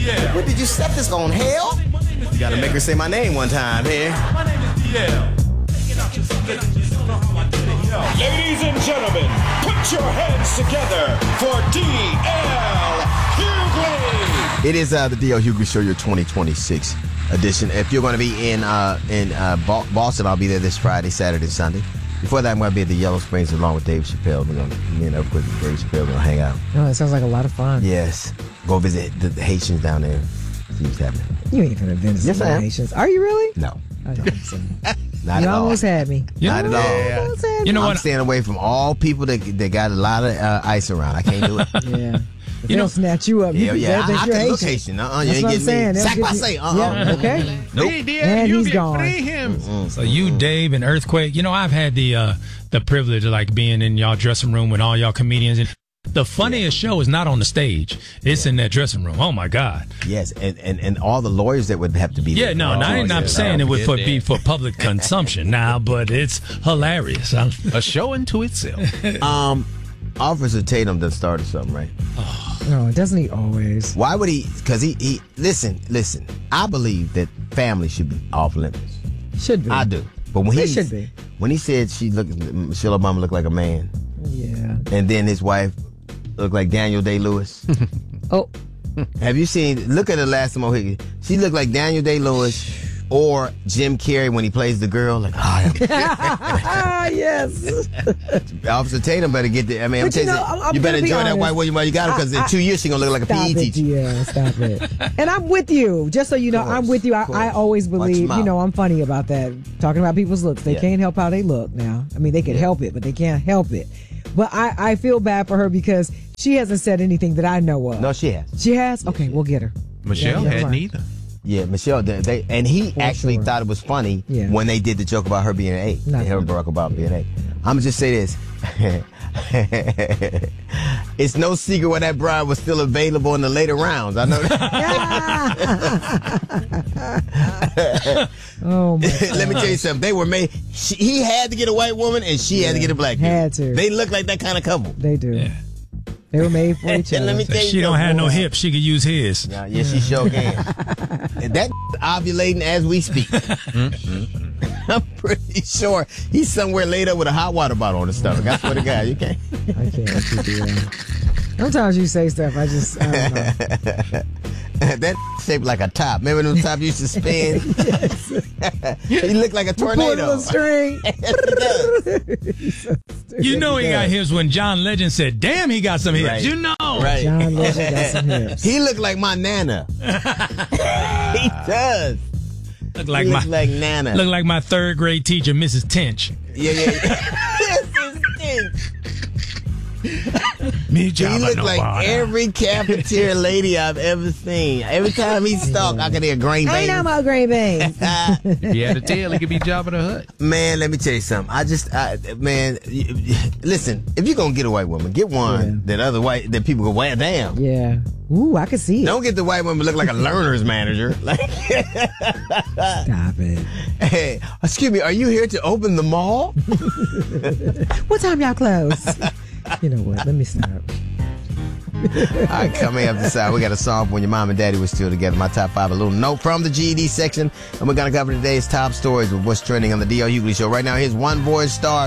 DL. What did you set this on, hell? You gotta make her say my name one time here. My name is DL. Ladies and gentlemen, put your hands together for D.L. Hughley. It is the D.L. Hughley Show, your 2026 edition. If you're going to be in Boston, I'll be there this Friday, Saturday, Sunday. Before that, I'm going to be at the Yellow Springs along with Dave Chappelle. Me and Earthquake and Dave Chappelle are going to hang out. Oh, that sounds like a lot of fun. Yes. Go visit the Haitians down there. See what's happening. You ain't going to visit Yes, I am. Haitians. Are you really? No. I don't think so. Not You at all. almost had me. Not at all. Almost had me. You know I'm what? staying away from all people that got a lot of ice around. I can't do it. Yeah. If they don't snatch you up. Yeah, That I you're can look Haitian. Haitian. You That's ain't what I'm getting saying. me. They'll Sac get passe. you- Yeah, okay. Nope. And he's gone. Free him. So you, Dave, and Earthquake. You know, I've had the privilege of like being in y'all dressing room with all y'all comedians. And the funniest show is not on the stage; it's in that dressing room. Oh my God! Yes, and all the lawyers that would have to be there. Yeah, no, I'm not saying it would be for public consumption now, but it's hilarious. A show unto itself. Officer Tatum done started something, right? No, doesn't he always? Why would he? Because he listen. I believe that family should be off limits. Should be. I do. But when They should be. When he said Michelle Obama looked like a man, Yeah. and then his wife looked like Daniel Day-Lewis. Oh. Have you seen? Look at her last time. She looked like Daniel Day-Lewis or Jim Carrey when he plays the girl. Like, Ah, yes. Officer Tatum better get the. I mean, But I'm you better gonna be enjoy that honest. white woman while you got her, because in 2 years she gonna look like a Stop PE it, teacher. yeah, stop it. And I'm with you. Just so you know, I'm with you. I always Watch believe, your mouth. I'm funny about that. Talking about people's looks. They Yeah. can't help how they look now. I mean, they can help it, but they can't help it. But I feel bad for her because she hasn't said anything that I know of. No, she has. She has? Okay, we'll get her. Michelle Yeah, had right. neither. Yeah, Michelle. And he actually sure. thought it was funny Yeah. when they did the joke about her being an A. Not Her funny. Barack Obama being an A. I'm gonna just say this. It's no secret why that bride was still available in the later rounds. I know that. Oh, my God. Let me tell you something. They were made. He had to get a white woman, and she had to get a black. Had dude. to. They look like that kind of couple. They do. Yeah. They were made for each And other. let me tell you She don't something. have no hips; she could use his. Yeah, she sure can. And that ovulating as we speak. I'm pretty sure he's somewhere laid up with a hot water bottle on his stomach. I swear to God, you can't. I can't let you do that. Sometimes you say stuff, I don't know. That shaped like a top. Remember them top used to spin? He looked like a Pull a tornado. little string. You know he got hips when John Legend said, "Damn, he got some hips." Right. You know, Right. John Legend got some hips. He looked like my Nana. He does. look like He my looks like Nana. look like my third grade teacher, Mrs. Tench. Yeah. This is it. Me, He Jabba looked like Nobody. every cafeteria lady I've ever seen. Every time he stalked, I could hear grain Ain't no banging. more green beans. If he had a tail, he could be Jabba the Hutt. Man, let me tell you something. Listen, if you're gonna get a white woman, get one that people go, well, damn. Yeah. Ooh, I can see it. Don't get the white woman look like a learner's manager. Like, Stop it. hey, excuse me, are you here to open the mall? What time y'all close? You know what? Let me stop. All right, coming up this hour, we got a song when your mom and daddy were still together. My top 5, a little note from the GED section. And we're going to cover today's top stories with what's trending on the D.L. Hughley Show. Right now, here's One Voice Star.